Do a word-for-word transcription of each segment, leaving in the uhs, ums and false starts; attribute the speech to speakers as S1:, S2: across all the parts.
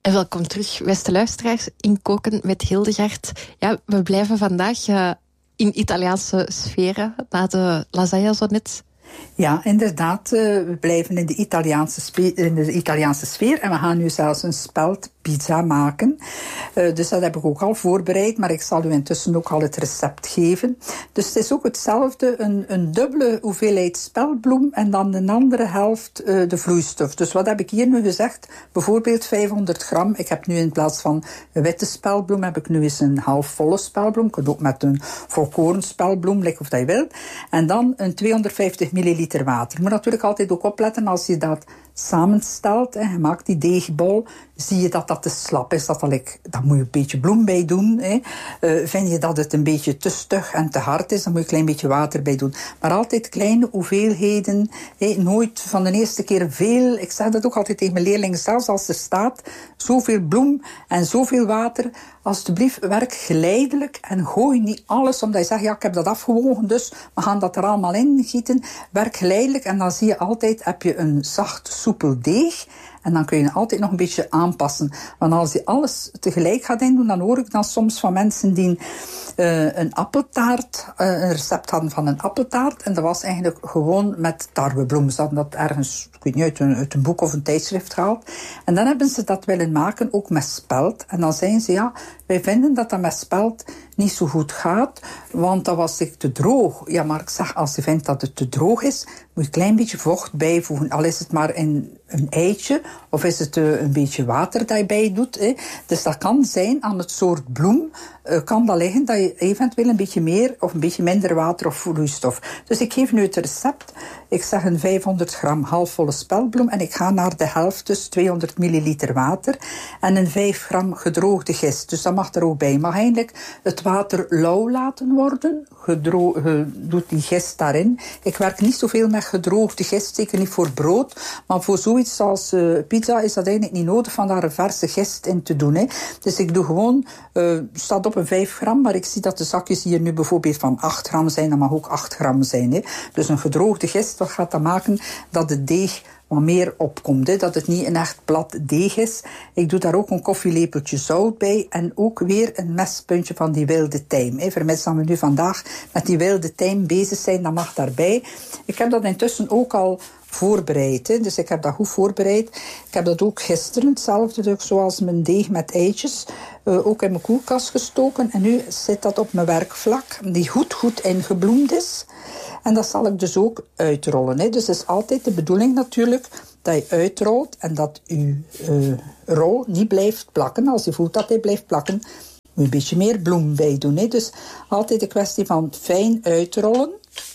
S1: En welkom terug, beste luisteraars, in Koken met Hildegard. Ja, we blijven vandaag uh, in Italiaanse sferen, na de lasagne zo net.
S2: Ja, inderdaad. Uh, we blijven in de, Italiaanse spe- in de Italiaanse sfeer. En we gaan nu zelfs een speldpizza maken. Uh, dus dat heb ik ook al voorbereid. Maar ik zal u intussen ook al het recept geven. Dus het is ook hetzelfde. Een, een dubbele hoeveelheid speldbloem. En dan de andere helft uh, de vloeistof. Dus wat heb ik hier nu gezegd? Bijvoorbeeld vijfhonderd gram. Ik heb nu in plaats van een witte speldbloem, heb ik nu eens een halfvolle speldbloem. Ik kan ook met een volkoren speldbloem, like of dat je wilt. En dan een tweehonderdvijftig milliliter water. Je moet natuurlijk altijd ook opletten als je dat samenstelt en je maakt die deegbol, zie je dat dat te slap is. Dat ik, dan moet je een beetje bloem bij doen. Hè. Uh, vind je dat het een beetje te stug en te hard is, dan moet je een klein beetje water bij doen. Maar altijd kleine hoeveelheden. Hè. Nooit van de eerste keer veel. Ik zeg dat ook altijd tegen mijn leerlingen, zelfs als er staat zoveel bloem en zoveel water. Alsjeblieft, werk geleidelijk en gooi niet alles omdat je zegt, ja, ik heb dat afgewogen, dus we gaan dat er allemaal in gieten. Werk geleidelijk en dan zie je altijd, heb je een zacht, soepel deeg. En dan kun je altijd nog een beetje aanpassen. Want als je alles tegelijk gaat indoen, dan hoor ik dan soms van mensen die uh, een appeltaart, uh, een recept hadden van een appeltaart. En dat was eigenlijk gewoon met tarwebloem. Ze hadden dat ergens, ik weet niet, uit een, uit een boek of een tijdschrift gehaald. En dan hebben ze dat willen maken, ook met spelt. En dan zeiden ze, ja, wij vinden dat dat met spelt niet zo goed gaat, want dat was te droog. Ja, maar ik zeg, als je vindt dat het te droog is, moet je een klein beetje vocht bijvoegen. Al is het maar in een eitje, of is het uh, een beetje water dat je bij doet. Hè. Dus dat kan zijn, aan het soort bloem, uh, kan dat liggen dat je eventueel een beetje meer of een beetje minder water of vloeistof. Dus ik geef nu het recept. Ik zeg een vijfhonderd gram halfvolle speldbloem en ik ga naar de helft, dus tweehonderd milliliter water en een vijf gram gedroogde gist. Dus dat mag er ook bij. Je mag eigenlijk het water lauw laten worden. Gedro- je doet die gist daarin. Ik werk niet zoveel met gedroogde gist, zeker niet voor brood, maar voor zoiets als uh, pizza is dat eigenlijk niet nodig van daar een verse gist in te doen. Hè. Dus ik doe gewoon, uh, staat op een vijf gram, maar ik zie dat de zakjes hier nu bijvoorbeeld van acht gram zijn, dat mag ook acht gram zijn. Hè. Dus een gedroogde gist, wat gaat dat maken? Dat de deeg wat meer opkomt, hè? Dat het niet een echt plat deeg is. Ik doe daar ook een koffielepeltje zout bij en ook weer een mespuntje van die wilde tijm. Hè? Vermits dat we nu vandaag met die wilde tijm bezig zijn, dat mag daarbij. Ik heb dat intussen ook al voorbereid, hè? Dus ik heb dat goed voorbereid. Ik heb dat ook gisteren, hetzelfde dus zoals mijn deeg met eitjes, uh, ook in mijn koelkast gestoken. En nu zit dat op mijn werkvlak, die goed goed ingebloemd is. En dat zal ik dus ook uitrollen. Hè. Dus het is altijd de bedoeling natuurlijk dat je uitrolt en dat je uh, rol niet blijft plakken. Als je voelt dat hij blijft plakken, moet je een beetje meer bloem bij doen. Hè. Dus altijd een kwestie van fijn uitrollen.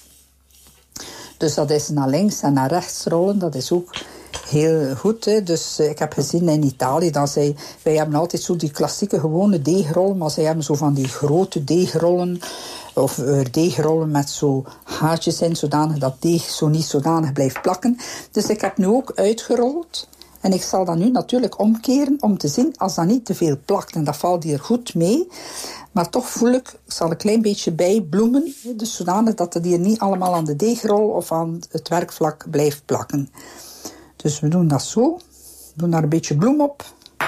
S2: Dus dat is naar links en naar rechts rollen. Dat is ook heel goed. Hè. Dus uh, ik heb gezien in Italië dat zij, wij hebben altijd zo die klassieke gewone deegrollen, maar zij hebben zo van die grote deegrollen. Of uh, deegrollen met zo haartjes in, zodanig dat deeg zo niet zodanig blijft plakken. Dus ik heb nu ook uitgerold. En ik zal dat nu natuurlijk omkeren om te zien als dat niet te veel plakt. En dat valt hier goed mee. Maar toch voel ik, ik zal een klein beetje bijbloemen. Dus zodanig dat het hier niet allemaal aan de deegrol of aan het werkvlak blijft plakken. Dus we doen dat zo. We doen daar een beetje bloem op.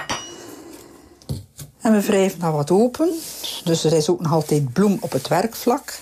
S2: En we wrijven dat wat open. Dus er is ook nog altijd bloem op het werkvlak.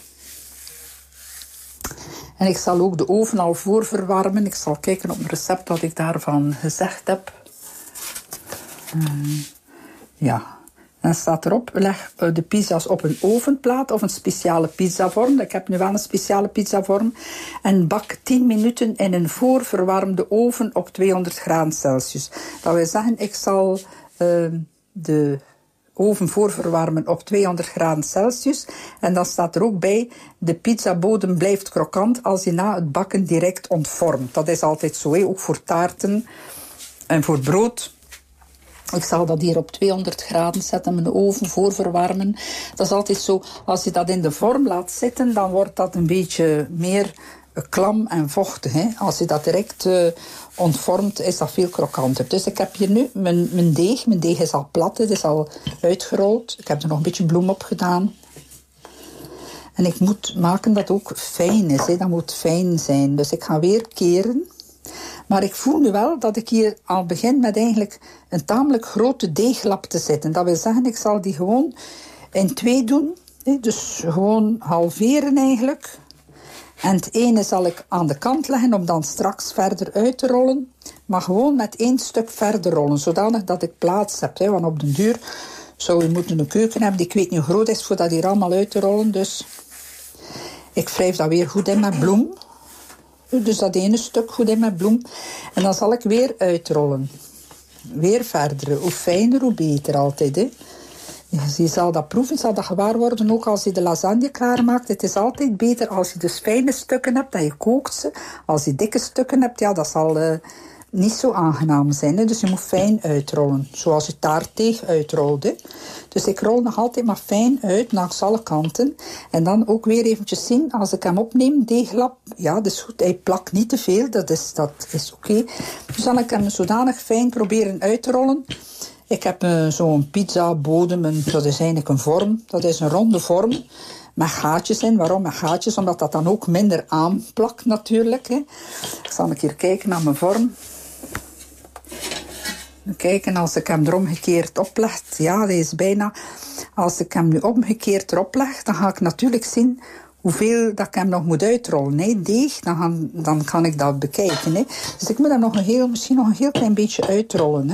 S2: En ik zal ook de oven al voorverwarmen. Ik zal kijken op een recept wat ik daarvan gezegd heb. Uh, ja. En staat erop, leg de pizza's op een ovenplaat of een speciale pizzavorm. Ik heb nu wel een speciale pizzavorm. En bak tien minuten in een voorverwarmde oven op tweehonderd graden Celsius. Dat wil zeggen, ik zal uh, de oven voorverwarmen op tweehonderd graden Celsius. En dan staat er ook bij, de pizzabodem blijft krokant als je na het bakken direct ontvormt. Dat is altijd zo, hè? Ook voor taarten en voor brood. Ik zal dat hier op tweehonderd graden zetten, mijn oven voorverwarmen. Dat is altijd zo, als je dat in de vorm laat zitten, dan wordt dat een beetje meer klam en vochtig. Hè? Als je dat direct uh, ontvormt, is dat veel krokanter. Dus ik heb hier nu mijn, mijn deeg. Mijn deeg is al plat, het is al uitgerold. Ik heb er nog een beetje bloem op gedaan. En ik moet maken dat het ook fijn is. Hè? Dat moet fijn zijn. Dus ik ga weer keren. Maar ik voel nu wel dat ik hier al begin met eigenlijk een tamelijk grote deeglap te zetten. Dat wil zeggen, ik zal die gewoon in twee doen. Dus gewoon halveren eigenlijk. En het ene zal ik aan de kant leggen om dan straks verder uit te rollen. Maar gewoon met één stuk verder rollen, zodanig dat ik plaats heb. Want op den duur zou je moeten een keuken hebben die ik weet niet hoe groot is voor dat hier allemaal uit te rollen. Dus ik wrijf dat weer goed in met bloem. Dus dat ene stuk goed in met bloem. En dan zal ik weer uitrollen. Weer verder. Hoe fijner, hoe beter altijd. Hè. Je zal dat proeven, zal dat gewaar worden. Ook als je de lasagne klaarmaakt. Het is altijd beter als je dus fijne stukken hebt, dat je kookt ze. Als je dikke stukken hebt, ja, dat zal uh, niet zo aangenaam zijn. Hè. Dus je moet fijn uitrollen. Zoals je taartdeeg uitrolt. Hè. Dus ik rol nog altijd maar fijn uit, langs alle kanten. En dan ook weer eventjes zien, als ik hem opneem, deeglap. Ja, dat is goed. Hij plakt niet te veel, dat is, dat is oké. Okay. Dus zal ik hem zodanig fijn proberen uit te rollen. Ik heb uh, zo'n pizza bodem, en dat is eigenlijk een vorm. Dat is een ronde vorm met gaatjes in. Waarom met gaatjes? Omdat dat dan ook minder aanplakt natuurlijk. Hè. Ik zal een keer kijken naar mijn vorm. Kijken, als ik hem er omgekeerd opleg. Ja, dat is bijna... Als ik hem nu omgekeerd erop leg, dan ga ik natuurlijk zien hoeveel dat ik hem nog moet uitrollen. Hè. Deeg, dan, gaan, dan kan ik dat bekijken. Hè. Dus ik moet hem nog een heel, misschien nog een heel klein beetje uitrollen. Hè.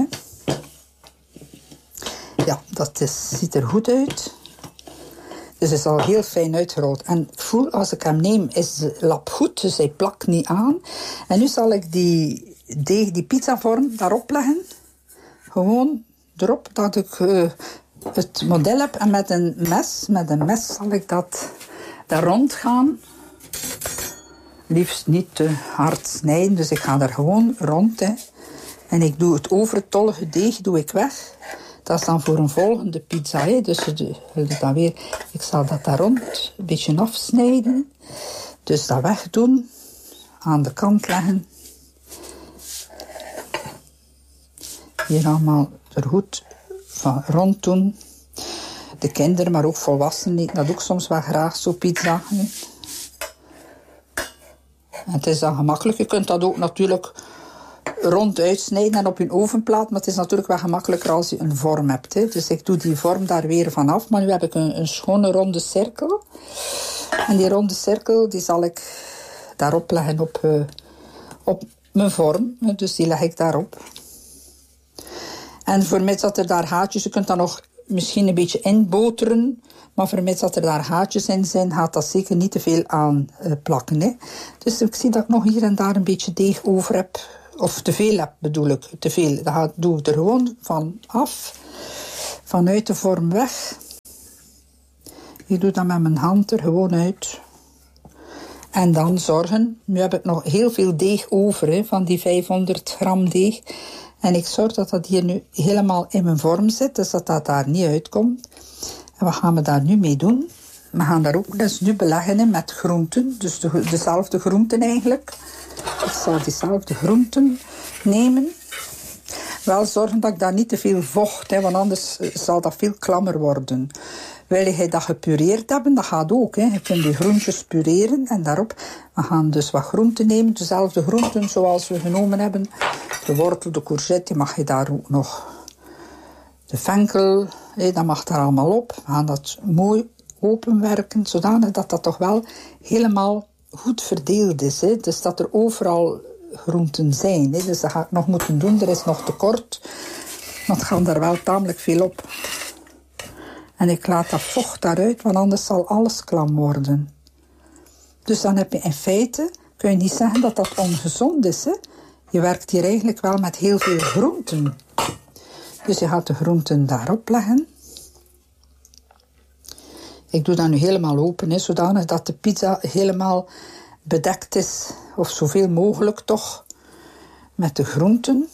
S2: Ja, dat is, ziet er goed uit. Dus het is al heel fijn uitgerold. En ik voel, als ik hem neem, is de lap goed. Dus hij plakt niet aan. En nu zal ik die deeg, die pizzavorm daarop leggen. Gewoon erop dat ik uh, het model heb. En met een mes, met een mes zal ik dat daar rond gaan. Liefst niet te hard snijden. Dus ik ga daar gewoon rond. Hè. En ik doe het overtollige deeg doe ik weg. Dat is dan voor een volgende pizza. Hè. Dus dan weer, ik zal dat daar rond een beetje afsnijden. Dus dat wegdoen. Aan de kant leggen. Hier allemaal er goed van rond doen. De kinderen, maar ook volwassenen eten dat ook soms wel graag, zo pizza. Hè. En het is dan gemakkelijk. Je kunt dat ook natuurlijk rond uitsnijden en op je ovenplaat. Maar het is natuurlijk wel gemakkelijker als je een vorm hebt. Hè. Dus ik doe die vorm daar weer vanaf. Maar nu heb ik een, een schone ronde cirkel. En die ronde cirkel die zal ik daarop leggen op, uh, op mijn vorm. Dus die leg ik daarop. En vermits dat er daar gaatjes, je kunt dat nog misschien een beetje inboteren. Maar vermits dat er daar gaatjes in zijn, gaat dat zeker niet te veel aan uh, plakken. Hè. Dus ik zie dat ik nog hier en daar een beetje deeg over heb. Of te veel heb, bedoel ik. Te veel. Dat doe ik er gewoon van af. Vanuit de vorm weg. Ik doe dat met mijn hand er gewoon uit. En dan zorgen. Nu heb ik nog heel veel deeg over, hè, van die vijfhonderd gram deeg. En ik zorg dat dat hier nu helemaal in mijn vorm zit. Dus dat dat daar niet uitkomt. En wat gaan we daar nu mee doen? We gaan daar ook dus nu beleggen hè, met groenten. Dus de, dezelfde groenten eigenlijk. Ik zal diezelfde groenten nemen. Wel zorgen dat ik daar niet te veel vocht, hè, want anders zal dat veel klammer worden. Wil je dat gepureerd hebben, dat gaat ook. Hè. Je kunt die groentjes pureren en daarop. We gaan dus wat groenten nemen, dezelfde groenten zoals we genomen hebben. De wortel, de courgette, die mag je daar ook nog. De venkel, hè, dat mag daar allemaal op. We gaan dat mooi openwerken, zodanig dat dat toch wel helemaal goed verdeeld is. Hè. Dus dat er overal groenten zijn. Hè. Dus dat ga ik nog moeten doen. Er is nog tekort. Want het gaat er wel tamelijk veel op. En ik laat dat vocht daaruit, want anders zal alles klam worden. Dus dan heb je in feite, kun je niet zeggen dat dat ongezond is. Hè. Je werkt hier eigenlijk wel met heel veel groenten. Dus je gaat de groenten daarop leggen. Ik doe dat nu helemaal open, hè, zodanig dat de pizza helemaal bedekt is. Of zoveel mogelijk toch, met de groenten.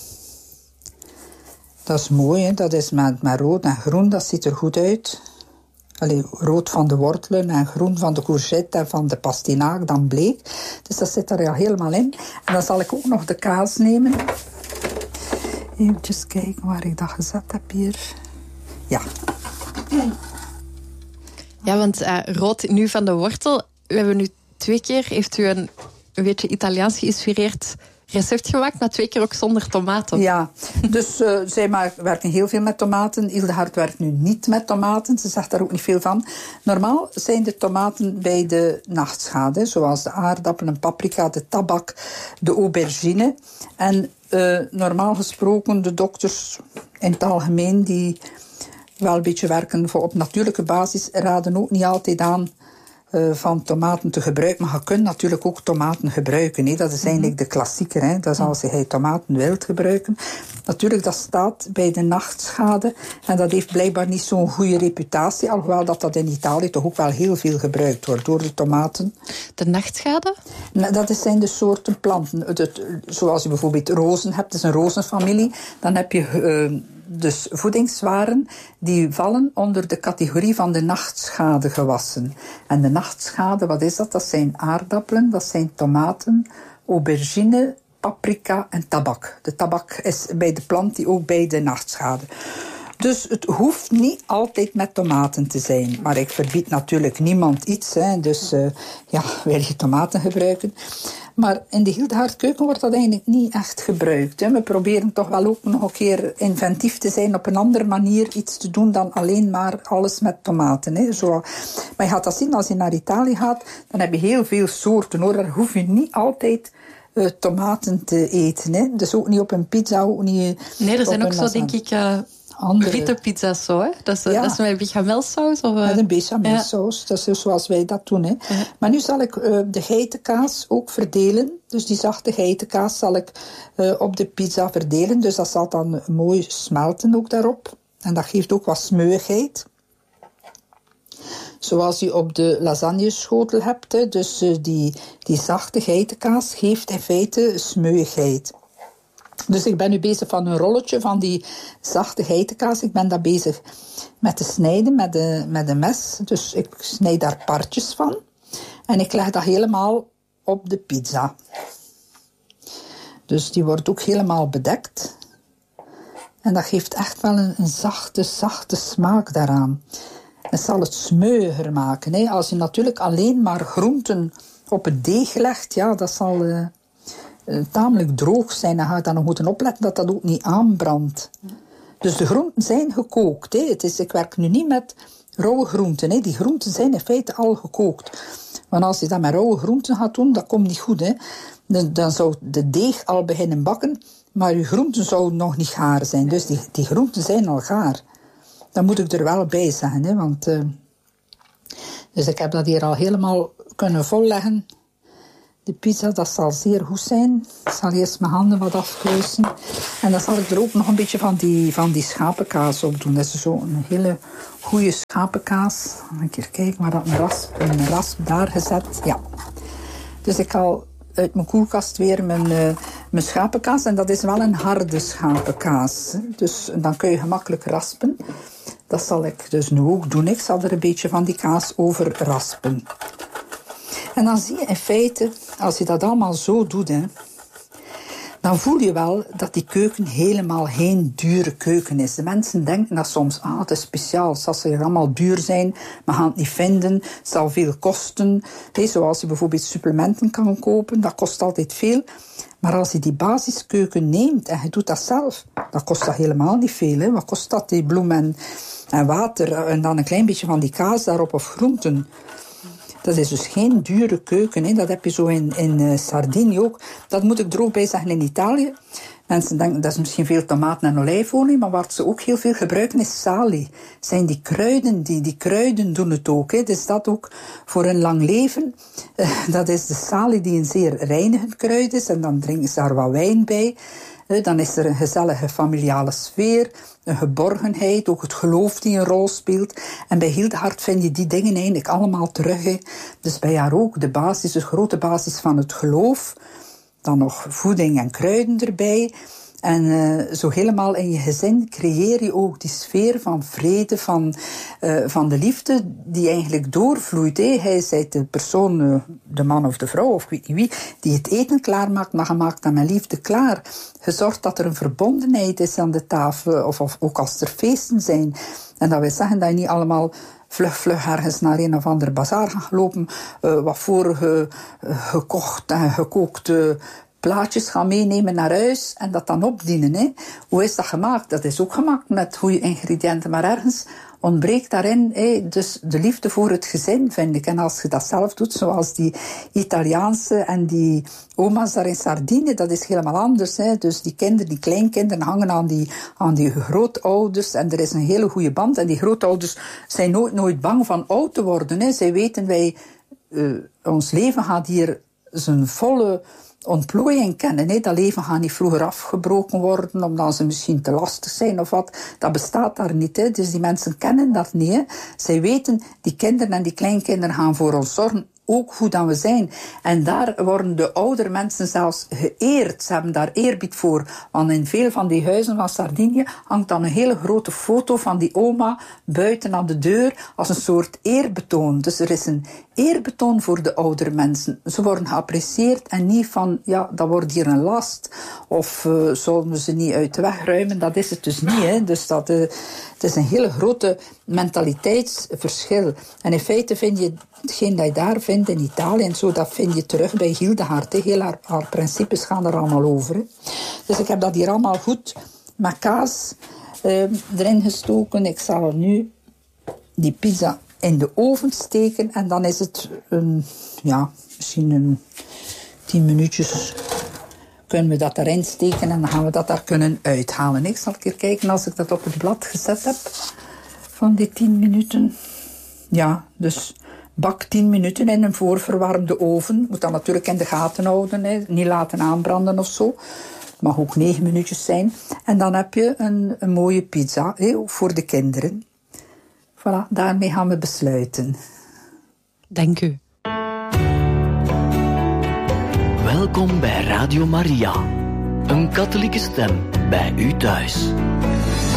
S2: Dat is mooi, hè? Dat is met, met rood en groen, dat ziet er goed uit. Allee, rood van de wortelen en groen van de courgette en van de pastinaak, dan bleek. Dus dat zit er al helemaal in. En dan zal ik ook nog de kaas nemen. Even kijken waar ik dat gezet heb hier. Ja.
S1: Ja, want uh, rood nu van de wortel. We hebben nu twee keer, heeft u een, een beetje Italiaans geïnspireerd recept gemaakt, maar twee keer ook zonder tomaten.
S2: Ja, dus uh, zij ma- werken heel veel met tomaten. Hildegard werkt nu niet met tomaten. Ze zegt daar ook niet veel van. Normaal zijn de tomaten bij de nachtschade, zoals de aardappelen, paprika, de tabak, de aubergine. En uh, normaal gesproken, de dokters in het algemeen die wel een beetje werken voor op natuurlijke basis, raden ook niet altijd aan Uh, van tomaten te gebruiken. Maar je kunt natuurlijk ook tomaten gebruiken. Hè. Dat is eigenlijk de klassieker. Hè. Dat is als je tomaten wilt gebruiken. Natuurlijk, dat staat bij de nachtschade. En dat heeft blijkbaar niet zo'n goede reputatie. Alhoewel dat dat in Italië toch ook wel heel veel gebruikt wordt door de tomaten.
S1: De nachtschade?
S2: Dat zijn de soorten planten. Het, zoals je bijvoorbeeld rozen hebt. Het is een rozenfamilie. Dan heb je Uh, dus voedingswaren die vallen onder de categorie van de nachtschadegewassen. En de nachtschade, wat is dat? Dat zijn aardappelen, dat zijn tomaten, aubergine, paprika en tabak. De tabak is bij de plant die ook bij de nachtschade. Dus het hoeft niet altijd met tomaten te zijn. Maar ik verbied natuurlijk niemand iets. Hè. Dus uh, ja, wil je tomaten gebruiken. Maar in de Hildegard keuken wordt dat eigenlijk niet echt gebruikt. Hè. We proberen toch wel ook nog een keer inventief te zijn, op een andere manier iets te doen dan alleen maar alles met tomaten. Hè. Zo, maar je gaat dat zien, als je naar Italië gaat, dan heb je heel veel soorten, hoor. Daar hoef je niet altijd uh, tomaten te eten. Hè. Dus ook niet op een pizza, ook niet.
S1: Nee, er zijn ook zo, denk ik, Uh... Andere. Witte pizza's zo, hè? Dat is, ja. dat is met bechamelsaus? Of, uh...
S2: Met een bechamelsaus. Ja. Dat is zoals wij dat doen, hè. Ja. Maar nu zal ik uh, de geitenkaas ook verdelen. Dus die zachte geitenkaas zal ik uh, op de pizza verdelen. Dus dat zal dan mooi smelten ook daarop. En dat geeft ook wat smeuigheid. Zoals je op de lasagneschotel hebt. Hè. Dus uh, die, die zachte geitenkaas geeft in feite smeuigheid. Dus ik ben nu bezig van een rolletje van die zachte geitenkaas. Ik ben daar bezig met te snijden met de, met een mes. Dus ik snijd daar partjes van. En ik leg dat helemaal op de pizza. Dus die wordt ook helemaal bedekt. En dat geeft echt wel een, een zachte, zachte smaak daaraan. Het zal het smeuiger maken. Hè. Als je natuurlijk alleen maar groenten op het deeg legt, ja, dat zal Uh, tamelijk droog zijn, dan ga je dan nog moeten opletten dat dat ook niet aanbrandt. Dus de groenten zijn gekookt. Hè. Het is, ik werk nu niet met rauwe groenten. Hè. Die groenten zijn in feite al gekookt. Want als je dat met rauwe groenten gaat doen, dat komt niet goed. Hè. Dan, dan zou de deeg al beginnen bakken, maar je groenten zouden nog niet gaar zijn. Dus die, die groenten zijn al gaar. Dat moet ik er wel bij zeggen. Hè. Want, uh, dus ik heb dat hier al helemaal kunnen volleggen. De pizza, dat zal zeer goed zijn. Ik zal eerst mijn handen wat afkruisen. En dan zal ik er ook nog een beetje van die, van die schapenkaas op doen. Dat is zo een hele goede schapenkaas. Een keer kijken waar dat een rasp, een rasp daar gezet. Ja. Dus ik haal uit mijn koelkast weer mijn, uh, mijn schapenkaas. En dat is wel een harde schapenkaas. Dus dan kun je gemakkelijk raspen. Dat zal ik dus nu ook doen. Ik zal er een beetje van die kaas over raspen. En dan zie je in feite, als je dat allemaal zo doet, hè, dan voel je wel dat die keuken helemaal geen dure keuken is. De mensen denken dat soms, ah, het is speciaal, het zal hier allemaal duur zijn, we gaan het niet vinden, het zal veel kosten. Hey, zoals je bijvoorbeeld supplementen kan kopen, dat kost altijd veel. Maar als je die basiskeuken neemt en je doet dat zelf, dan kost dat helemaal niet veel. Hè. Wat kost dat, die bloem en, en water en dan een klein beetje van die kaas daarop of groenten. Dat is dus geen dure keuken. Hè. Dat heb je zo in, in uh, Sardinië ook. Dat moet ik er ook bij zeggen in Italië. Mensen denken, dat is misschien veel tomaten en olijfolie, maar wat ze ook heel veel gebruiken is sali. Zijn die kruiden, die, die kruiden doen het ook. Hè. Dus dat ook voor een lang leven. Uh, dat is de sali die een zeer reinigend kruid is. En dan drinken ze daar wat wijn bij. Uh, dan is er een gezellige familiale sfeer, een geborgenheid, ook het geloof die een rol speelt. En bij Hildegard vind je die dingen eigenlijk allemaal terug. Hè. Dus bij haar ook de basis, de grote basis van het geloof. Dan nog voeding en kruiden erbij. En uh, zo helemaal in je gezin creëer je ook die sfeer van vrede, van, uh, van de liefde die eigenlijk doorvloeit. Hè. Hij is de persoon, uh, de man of de vrouw of ik weet niet wie, die het eten klaarmaakt, maar je maakt dat met liefde klaar. Je zorgt dat er een verbondenheid is aan de tafel, of, of ook als er feesten zijn. En dat wil zeggen dat je niet allemaal vlug, vlug ergens naar een of ander bazaar gaan lopen, uh, wat vorige uh, gekocht en gekookte plaatjes gaan meenemen naar huis en dat dan opdienen. Hè. Hoe is dat gemaakt? Dat is ook gemaakt met goede ingrediënten, maar ergens ontbreekt daarin hè, dus de liefde voor het gezin, vind ik. En als je dat zelf doet, zoals die Italiaanse en die oma's daar in Sardinië, dat is helemaal anders. Hè. Dus die kinderen, die kleinkinderen hangen aan die, aan die grootouders en er is een hele goede band. En die grootouders zijn nooit, nooit bang van oud te worden. Hè. Zij weten, wij, uh, ons leven gaat hier zijn volle ontplooiing kennen. Hè. Dat leven gaat niet vroeger afgebroken worden, omdat ze misschien te lastig zijn of wat. Dat bestaat daar niet. Hè. Dus die mensen kennen dat niet. Hè. Zij weten, die kinderen en die kleinkinderen gaan voor ons zorgen, ook hoe dan we zijn. En daar worden de oudere mensen zelfs geëerd. Ze hebben daar eerbied voor. Want in veel van die huizen van Sardinië hangt dan een hele grote foto van die oma buiten aan de deur als een soort eerbetoon. Dus er is een eerbetoon voor de oudere mensen. Ze worden geapprecieerd en niet van, ja, dat wordt hier een last. Of uh, zullen we ze niet uit de weg ruimen. Dat is het dus niet. Hè. Dus dat, uh, het is een hele grote mentaliteitsverschil. En in feite vind je hetgeen dat je daar vindt in Italië en zo, dat vind je terug bij Hildegard. Hè. Heel haar, haar principes gaan er allemaal over. Hè. Dus ik heb dat hier allemaal goed met kaas uh, erin gestoken. Ik zal nu die pizza in de oven steken en dan is het een, ja, misschien een tien minuutjes kunnen we dat erin steken en dan gaan we dat daar kunnen uithalen. Ik zal een keer kijken als ik dat op het blad gezet heb van die tien minuten. Ja, dus bak tien minuten in een voorverwarmde oven. Moet dat natuurlijk in de gaten houden, hè. Niet laten aanbranden of zo. Het mag ook negen minuutjes zijn. En dan heb je een, een mooie pizza, hè, voor de kinderen. Voilà, daarmee gaan we besluiten.
S1: Dank u.
S3: Welkom bij Radio Maria. Een katholieke stem bij u thuis.